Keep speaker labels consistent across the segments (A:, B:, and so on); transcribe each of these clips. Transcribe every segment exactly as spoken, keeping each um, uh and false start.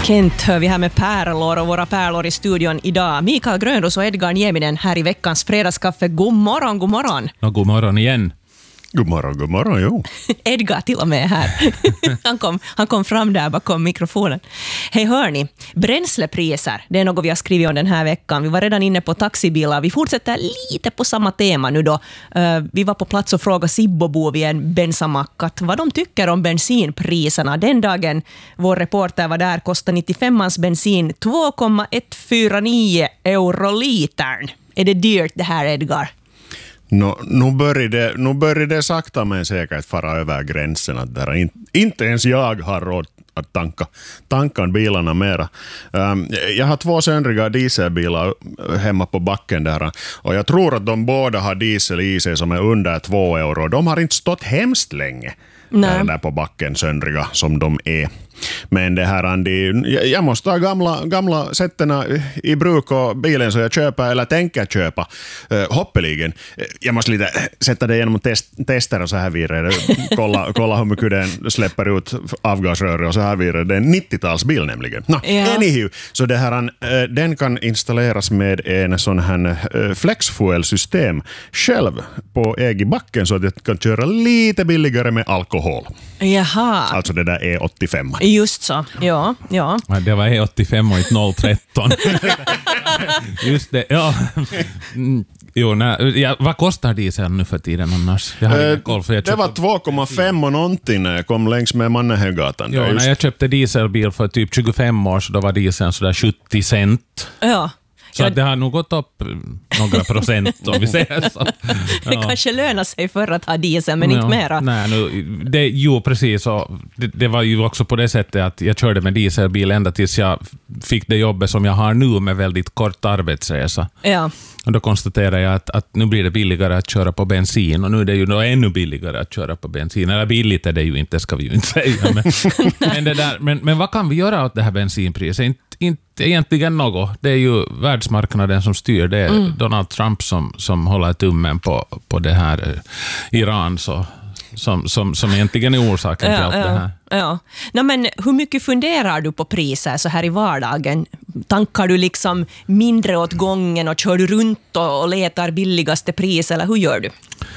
A: Kent hör vi här med pärlor och våra pärlor i studion idag. Mikael Grönros och Edgar Nieminen här i veckans fredagskaffe. God morgon, god morgon.
B: No, god morgon igen.
C: God morgon, god morgon, jo.
A: Edgar till och med här. Han kom, han kom fram där bakom mikrofonen. Hej hörni, bränslepriser, det är något vi har skrivit om den här veckan. Vi var redan inne på taxibilar. Vi fortsätter lite på samma tema nu då. Uh, vi var på plats och frågade Sibbobo vid en bensamackat vad de tycker om bensinpriserna. Den dagen vår reporter var där kostade nittiofemmans bensin två komma etthundrafyrtionio euro litern. Är det dyrt det här, Edgar?
C: No, nu börjar det, nu börjar det sakta men säkert fara över gränsen att där in, inte ens jag har råd att tanka, tanka bilarna mera. Um, jag har två söndriga dieselbilar hemma på backen där och jag tror att de båda har diesel i sig som är under två euro. De har inte stått hemskt länge. Nej. Där på backen söndriga som de är. Men det här, Andy, jag måste ha gamla, gamla sätterna i bruk och bilen så jag köper eller tänker köpa uh, hoppeligen. Jag måste lite sätta det genom test, tester och så här vidare. Kolla, kolla hur mycket den släpper ut avgasröret och så här vidare. Det är en nittiotalsbil nämligen. No, ja. Anywho, så det här, uh, den kan installeras med en sån här uh, flexfuel-system själv på egen backen så att jag kan köra lite billigare med alkohol.
A: Jaha.
C: Alltså det där E åttiofem.
A: Just så, ja. ja.
B: Det var E åttiofem och inte noll tretton. Just det, ja. Jo, nej, ja. Vad kostar diesel nu för tiden annars? Jag
C: eh, koll, för jag det var två komma fem och någonting när jag kom längs med Mannehögatan.
B: Jo, när jag köpte dieselbil för typ tjugofem år så då var dieseln sådär sjuttio cent.
A: Ja.
B: Så ja, det har nog gått upp några procent om vi säger så.
A: Ja. Det kanske lönar sig för att ha diesel, men ja, inte mera.
B: Nej, nu, det, jo, precis. Och det, det var ju också på det sättet att jag körde med dieselbil ända tills jag fick det jobbet som jag har nu med väldigt kort arbetsresa.
A: Ja. Och
B: då konstaterade jag att, att nu blir det billigare att köra på bensin och nu är det ju då ännu billigare att köra på bensin. Eller billigt är det ju inte, ska vi ju inte säga. Men, men, det där, men, men vad kan vi göra åt det här bensinpriset? Inte, inte egentligen något. Det är ju världsmarknaden som styr. Det är mm. Donald Trump som, som håller tummen på, på det här eh, Iran så, som, som, som egentligen är orsaken
A: ja,
B: till allt
A: ja,
B: det här.
A: Ja. No, men hur mycket funderar du på priser så här i vardagen? Tankar du liksom mindre åt gången och kör du runt och, och letar billigaste pris eller hur gör du?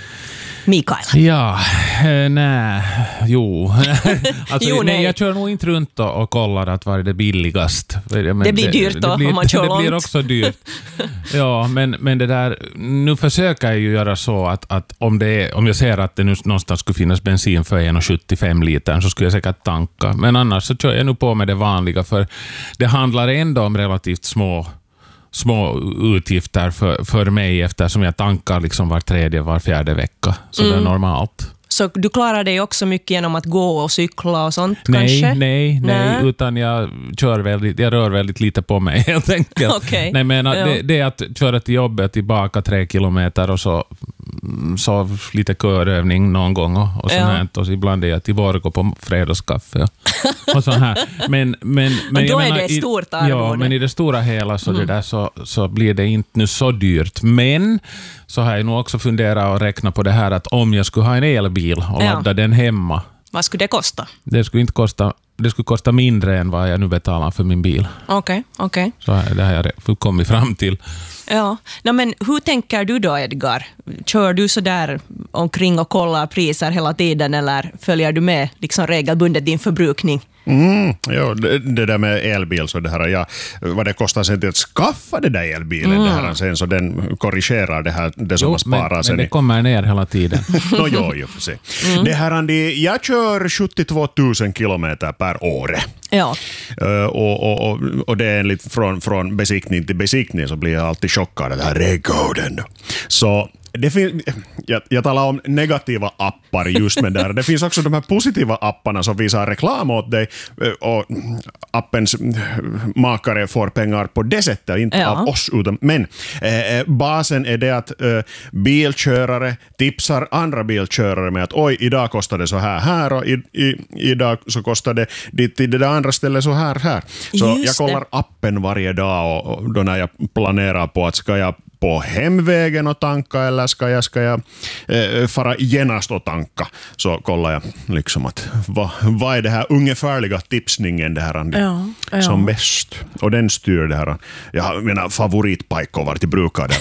A: Mikael.
B: Ja, eh, nej, jo. Alltså,
A: jo nej.
B: nej. Jag kör nog inte runt och, och kollar att vad är det billigast. Men
A: det blir dyrt då,
B: det, det blir,
A: om man kör
B: det
A: långt.
B: Det blir också dyrt. Ja, men, men det där, nu försöker jag ju göra så att, att om, det är, om jag ser att det nu någonstans skulle finnas bensin för en komma sjuttiofem liter så skulle jag säkert tanka. Men annars så kör jag nu på med det vanliga för det handlar ändå om relativt små små utgifter för, för mig eftersom jag tankar liksom var tredje, var fjärde vecka. Så mm. det är normalt.
A: Så du klarar dig också mycket genom att gå och cykla och sånt
B: nej,
A: kanske?
B: Nej, nej, nej, utan jag kör väldigt, jag rör väldigt lite på mig helt enkelt.
A: Okay.
B: Nej, men
A: ja.
B: det, det är att köra till jobbet tillbaka tre kilometer och så, så lite körövning någon gång och, och, ja. och så ibland är jag till Borgå på fredagskaffe och, och så här. Men, men, men
A: och då
B: jag
A: är
B: menar,
A: det ett stort arvode.
B: Ja, men i det stora hela så,
A: mm.
B: det där så, så blir det inte nu så dyrt. Men så har jag nog också funderat och räknat på det här att om jag skulle ha en elbil och
A: ja.
B: ladda den hemma.
A: Vad skulle det kosta?
B: Det skulle inte kosta, det skulle kosta mindre än vad jag nu betalar för min bil.
A: Okej, okay, okej.
B: Okay. Så det har jag kommit fram till.
A: Ja, no, men hur tänker du då, Edgar? Kör du så där omkring och kollar priser hela tiden eller följer du med liksom regelbundet din förbrukning?
C: Mm, ja, det, det där med elbil så det här, ja, vad det kostar sen till att skaffa det där elbilen mm. det här, sen så den korrigerar det här det som jo, man sparar
B: men,
C: sen.
B: Men det kommer ner hela tiden.
C: no, jo, jo, för sig. Mm. Det här, Andy, jag kör sjuttiotvå tusen kilometer per år.
A: Ja.
C: Uh, och, och, och, och det är enligt från, från besiktning till besiktning så blir jag alltid chockad av det här rekorden. Så det finns, jag, jag talar om negativa appar just med där. Det finns också de här positiva apparna som visar reklam åt dig och appens makare får pengar på det sättet, inte ja. av oss. Utan, men eh, basen är det att eh, bilkörare tipsar andra bilkörare med att oj, idag kostar det så här här och i, i, idag så kostar det dit i det där andra stället så här här. Så just jag kollar det. appen varje dag och, och då när jag planerar på att ska jag på hemvägen och tanka eller ska jag, ska jag eh, fara genast och tanka? Så kollar jag liksom att vad, vad är det här ungefärliga tipsningen det här
A: ja, ja.
C: som bäst? Och den styr det här. Jag har mina favoritpaikkovar till brukar där